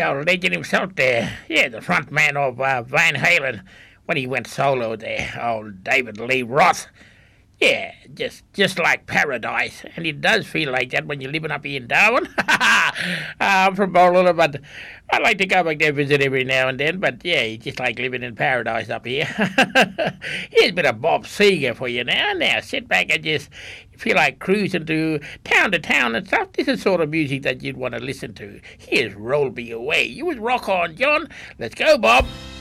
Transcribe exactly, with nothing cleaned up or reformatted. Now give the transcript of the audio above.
old legend himself there. Yeah, the front man of uh, Van Halen when he went solo there, old David Lee Roth. Yeah, just just like paradise. And it does feel like that when you're living up here in Darwin. I'm from Borlula, but I like to go back there and visit every now and then. But yeah, it's just like living in paradise up here. Here's a bit of Bob Seger for you now. Now, sit back and just feel like cruising to town to town and stuff. This is the sort of music that you'd want to listen to. Here's Roll Me Away. You was rock on, John. Let's go, Bob.